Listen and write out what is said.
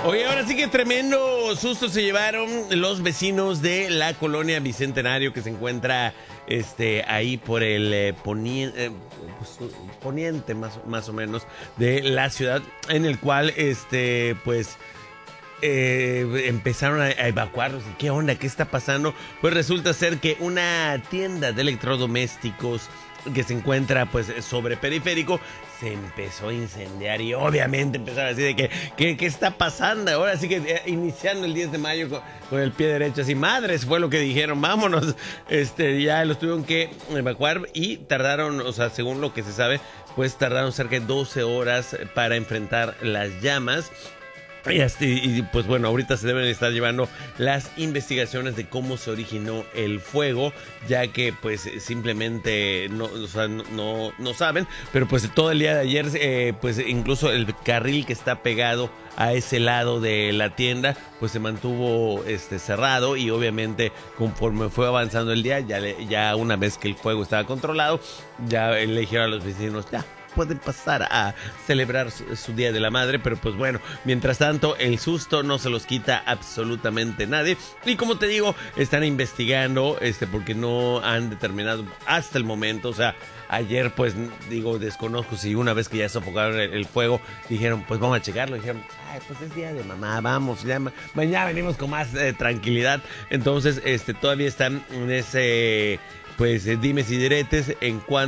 Oye, ahora sí que tremendo susto se llevaron los vecinos de la colonia Bicentenario que se encuentra ahí por el poniente más o menos de la ciudad, en el cual empezaron a evacuarlos. ¿Qué onda? ¿Qué está pasando? Pues resulta ser que una tienda de electrodomésticos que se encuentra pues sobre Periférico se empezó a incendiar y obviamente empezaron a decir de ¿qué está pasando? Ahora sí que iniciando el 10 de mayo con el pie derecho, así, madres, fue lo que dijeron, vámonos. Ya los tuvieron que evacuar y tardaron, o sea, según lo que se sabe, pues tardaron cerca de 12 horas para enfrentar las llamas. Y pues bueno, ahorita se deben estar llevando las investigaciones de cómo se originó el fuego, ya que pues simplemente no saben, pero pues todo el día de ayer, pues incluso el carril que está pegado a ese lado de la tienda, pues se mantuvo cerrado, y obviamente conforme fue avanzando el día, ya una vez que el fuego estaba controlado, ya le dijeron a los vecinos, ya pueden pasar a celebrar su Día de la Madre, pero pues bueno, mientras tanto el susto no se los quita absolutamente nadie, y como te digo, están investigando porque no han determinado hasta el momento, o sea, ayer pues digo, desconozco si una vez que ya sofocaron el fuego, dijeron pues vamos a checarlo, dijeron, ay, pues es Día de Mamá, vamos, ya mañana venimos con más tranquilidad. Entonces todavía están en ese pues dimes y diretes en cuanto